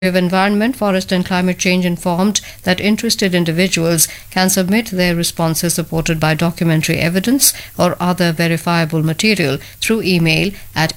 of Environment, Forest and Climate Change informed that interested individuals can submit their responses supported by documentary evidence or other verifiable material through email at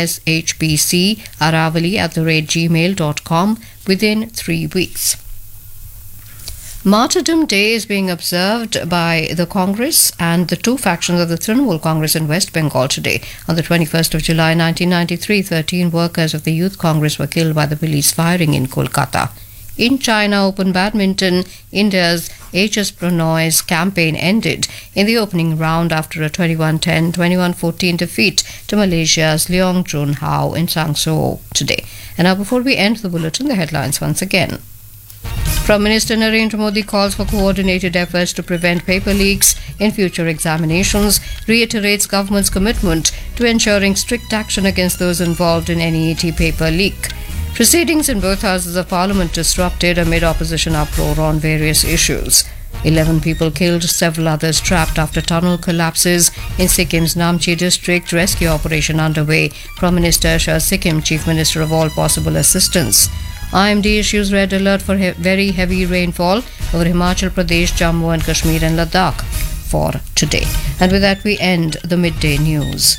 mshbcaravali@gmail.com within 3 weeks. Martyrdom Day is being observed by the Congress and the two factions of the Trinamool Congress in West Bengal today. On the 21st of July 1993, 13 workers of the Youth Congress were killed by the police firing in Kolkata. In China Open Badminton, India's HS Pranoy's campaign ended in the opening round after a 21-10, 21-14 defeat to Malaysia's Leong Chun Hao in Changseo today. And now before we end the bulletin, the headlines once again. Prime Minister Narendra Modi calls for coordinated efforts to prevent paper leaks in future examinations, reiterates government's commitment to ensuring strict action against those involved in NEET paper leak. Proceedings in both houses of parliament disrupted amid opposition uproar on various issues. 11 people killed, several others trapped after tunnel collapses in Sikkim's Namche district. Rescue operation underway. Prime Minister assures Sikkim Chief Minister of all possible assistance. IMD issues red alert for very heavy rainfall over Himachal Pradesh, Jammu and Kashmir and Ladakh for today. And with that we end the midday news.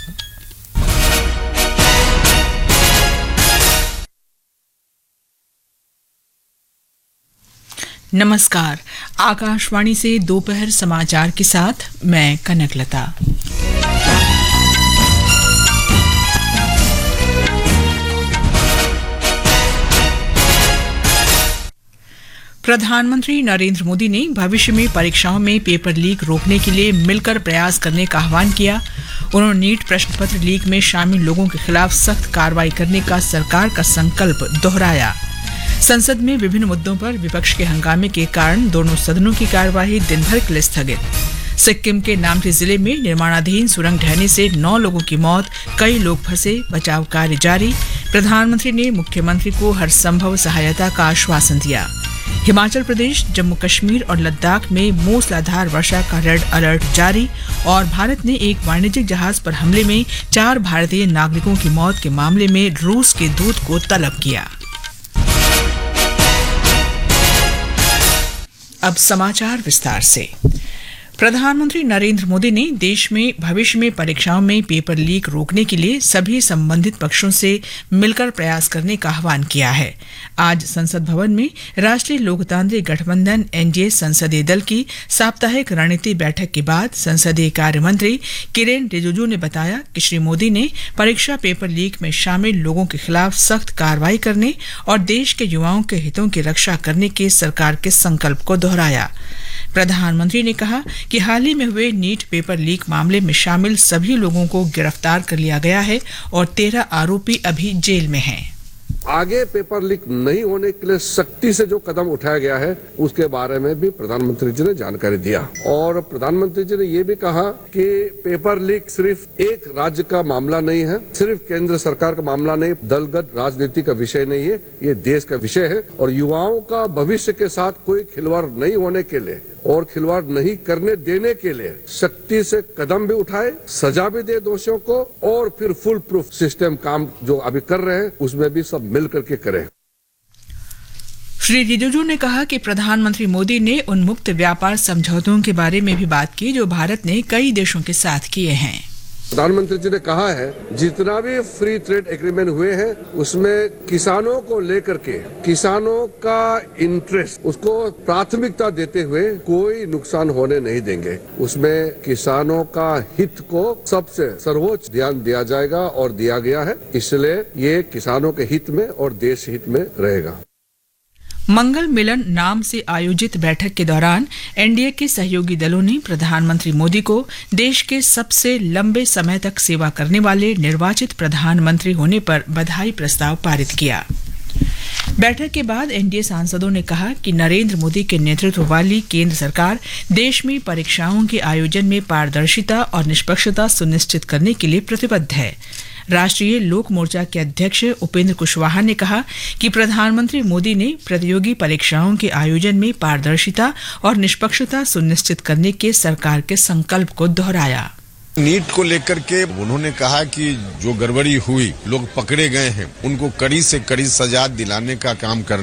नमस्कार, आकाशवाणी से दोपहर समाचार के साथ मैं कनकलता। प्रधानमंत्री नरेंद्र मोदी ने भविष्य में परीक्षाओं में पेपर लीक रोकने के लिए मिलकर प्रयास करने का आह्वान किया। उन्होंने नीट प्रश्न पत्र लीक में शामिल लोगों के खिलाफ सख्त कार्रवाई करने का सरकार का संकल्प दोहराया। संसद में विभिन्न मुद्दों पर विपक्ष के हंगामे के कारण दोनों सदनों की कार्यवाही दिन भर के लिए स्थगित। सिक्किम के नामची जिले में निर्माणाधीन सुरंग ढहने से 9 लोगों की मौत, कई लोग फंसे, बचाव कार्य जारी। प्रधानमंत्री ने मुख्यमंत्री को हर संभव सहायता का आश्वासन दिया। हिमाचल प्रदेश, जम्मू कश्मीर और लद्दाख में मूसलाधार वर्षा का रेड अलर्ट जारी और भारत ने एक वाणिज्यिक जहाज पर हमले में 4 भारतीय नागरिकों की मौत के मामले में रूस के दूत को तलब किया। अब समाचार विस्तार से। प्रधानमंत्री नरेंद्र मोदी ने देश में भविष्य में परीक्षाओं में पेपर लीक रोकने के लिए सभी संबंधित पक्षों से मिलकर प्रयास करने का आह्वान किया है। आज संसद भवन में राष्ट्रीय लोकतांत्रिक गठबंधन एनडीए संसदीय दल की साप्ताहिक रणनीति बैठक के बाद संसदीय कार्य मंत्री किरेन रिजिजू ने बताया कि श्री मोदी ने परीक्षा पेपर लीक में शामिल लोगों के खिलाफ सख्त कार्रवाई करने और देश के युवाओं के हितों की रक्षा करने के सरकार के संकल्प को दोहराया। प्रधानमंत्री ने कहा कि हाल ही में हुए नीट पेपर लीक मामले में शामिल सभी लोगों को गिरफ्तार कर लिया गया है और 13 आरोपी अभी जेल में हैं। आगे पेपर लीक नहीं होने के लिए सख्ती से जो कदम उठाया गया है उसके बारे में भी प्रधानमंत्री जी ने जानकारी दिया और प्रधानमंत्री जी ने ये भी कहा कि पेपर लीक सिर्फ एक राज्य का मामला नहीं है, सिर्फ केंद्र सरकार का मामला नहीं, दलगत राजनीति का विषय नहीं है, ये देश का विषय है और युवाओं का भविष्य के साथ कोई खिलवाड़ नहीं होने के लिए और खिलवाड़ नहीं करने देने के लिए सख्ती से कदम भी उठाए, सजा भी दे दोषियों को और फिर फुल प्रूफ सिस्टम काम जो अभी कर रहे हैं उसमें भी सब मिल करके करें। श्री रिजिजू ने कहा कि प्रधानमंत्री मोदी ने उन मुक्त व्यापार समझौतों के बारे में भी बात की जो भारत ने कई देशों के साथ किए हैं। प्रधानमंत्री जी ने कहा है जितना भी फ्री ट्रेड एग्रीमेंट हुए हैं उसमें किसानों को लेकर के किसानों का इंटरेस्ट उसको प्राथमिकता देते हुए कोई नुकसान होने नहीं देंगे। उसमें किसानों का हित को सबसे सर्वोच्च ध्यान दिया जाएगा और दिया गया है, इसलिए ये किसानों के हित में और देश हित में रहेगा। मंगल मिलन नाम से आयोजित बैठक के दौरान एनडीए के सहयोगी दलों ने प्रधानमंत्री मोदी को देश के सबसे लंबे समय तक सेवा करने वाले निर्वाचित प्रधानमंत्री होने पर बधाई प्रस्ताव पारित किया। बैठक के बाद एनडीए सांसदों ने कहा कि नरेंद्र मोदी के नेतृत्व वाली केंद्र सरकार देश में परीक्षाओं के आयोजन में पारदर्शिता और निष्पक्षता सुनिश्चित करने के लिए प्रतिबद्ध है। राष्ट्रीय लोक मोर्चा के अध्यक्ष उपेंद्र कुशवाहा ने कहा कि प्रधानमंत्री मोदी ने प्रतियोगी परीक्षाओं के आयोजन में पारदर्शिता और निष्पक्षता सुनिश्चित करने के सरकार के संकल्प को दोहराया। नीट को लेकर के उन्होंने कहा कि जो गड़बड़ी हुई, लोग पकड़े गए हैं, उनको कड़ी से कड़ी सजा दिलाने का काम करना